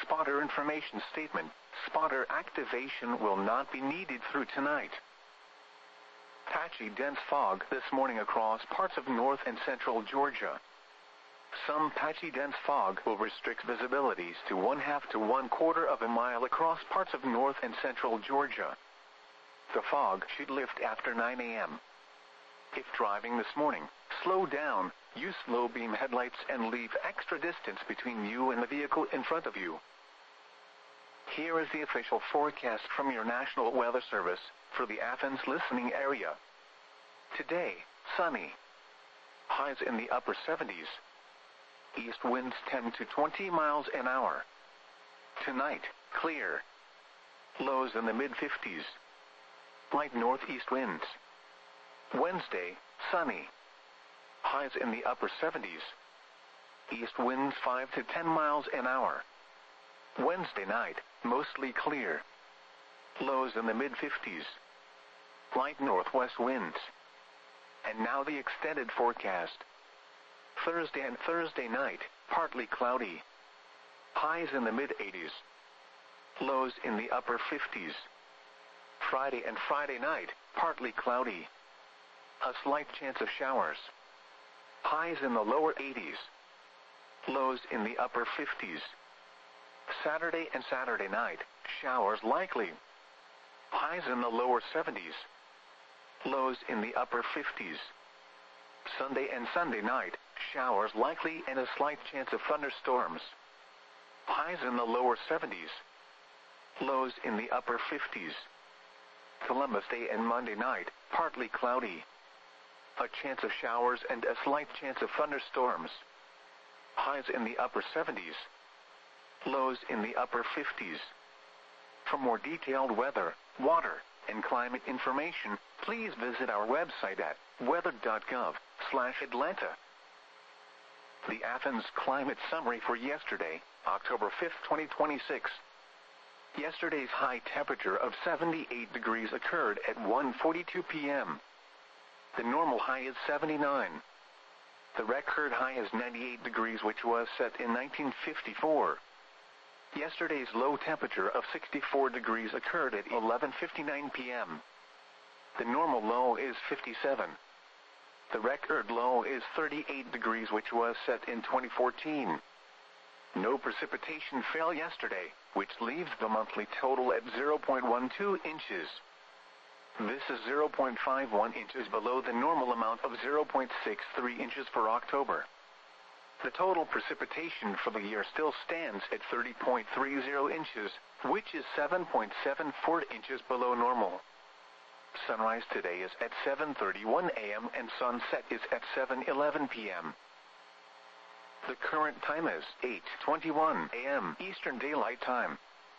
spotter information statement. Spotter activation will not be needed through tonight. Patchy dense fog this morning across parts of north and central Georgia. Some patchy dense fog will restrict visibilities to 1/2 to 1/4 of a mile across parts of north and central Georgia. The fog should lift after 9 a.m. If driving this morning, slow down, use low beam headlights and leave extra distance between you and the vehicle in front of you. Here is the official forecast from your National Weather Service for the Athens listening area. Today, sunny. Highs in the upper 70s. East winds 10 to 20 miles an hour. Tonight, clear. Lows in the mid-50s. Light northeast winds. Wednesday, sunny. Highs in the upper 70s. East winds 5 to 10 miles an hour. Wednesday night, mostly clear. Lows in the mid-50s. Light northwest winds. And now the extended forecast. Thursday and Thursday night, partly cloudy. Highs in the mid-80s. Lows in the upper 50s. Friday and Friday night, partly cloudy. A slight chance of showers. Highs in the lower 80s. Lows in the upper 50s. Saturday and Saturday night, showers likely. Highs in the lower 70s. Lows in the upper 50s. Sunday and Sunday night, showers likely and a slight chance of thunderstorms. Highs in the lower 70s. Lows in the upper 50s. Columbus Day and Monday night, partly cloudy. A chance of showers and a slight chance of thunderstorms. Highs in the upper 70s. Lows in the upper 50s. For more detailed weather, water, and climate information, please visit our website at weather.gov/Atlanta. The Athens Climate Summary for yesterday, October 5, 2026. Yesterday's high temperature of 78 degrees occurred at 1:42 p.m. The normal high is 79. The record high is 98 degrees, which was set in 1954. Yesterday's low temperature of 64 degrees occurred at 11:59 p.m. The normal low is 57. The record low is 38 degrees, which was set in 2014. No precipitation fell yesterday, which leaves the monthly total at 0.12 inches. This is 0.51 inches below the normal amount of 0.63 inches for October. The total precipitation for the year still stands at 30.30 inches, which is 7.74 inches below normal. Sunrise today is at 7:31 a.m. and sunset is at 7:11 p.m. The current time is 8:21 a.m. Eastern Daylight Time.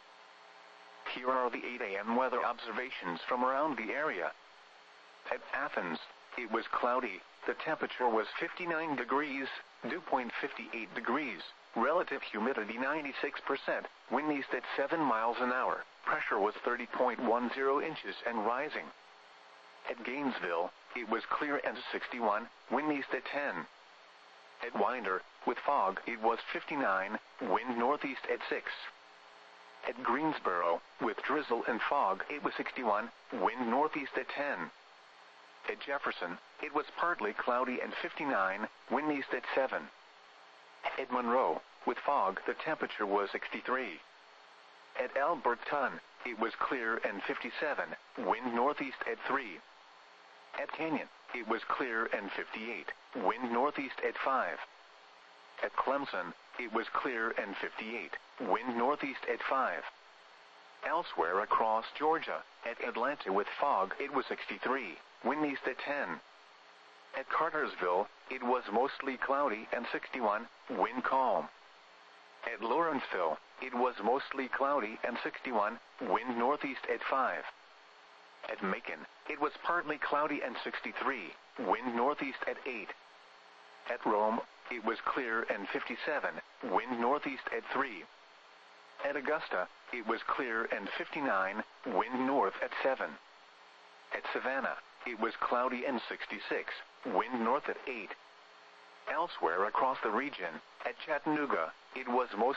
Here are the 8 a.m. weather observations from around the area. At Athens, it was cloudy, the temperature was 59 degrees, dew point 58 degrees, relative humidity 96%, wind east at 7 miles an hour, pressure was 30.10 inches and rising. At Gainesville, it was clear and 61, wind east at 10. At Winder, with fog, it was 59, wind northeast at 6. At Greensboro, with drizzle and fog, it was 61, wind northeast at 10. At Jefferson, it was partly cloudy and 59, wind east at 7. At Monroe, with fog, the temperature was 63. At Alberton, it was clear and 57, wind northeast at 3. At Canyon, it was clear and 58, wind northeast at 5. At Clemson, it was clear and 58, wind northeast at 5. Elsewhere across Georgia, at Atlanta with fog, it was 63, wind east at 10. At Cartersville, it was mostly cloudy and 61, wind calm. At Lawrenceville, it was mostly cloudy and 61, wind northeast at 5. At Macon, it was partly cloudy and 63, wind northeast at 8. At Rome, it was clear and 57, wind northeast at 3. At Augusta, it was clear and 59, wind north at 7. At Savannah, it was cloudy and 66, wind north at 8. Elsewhere across the region, at Chattanooga, it was mostly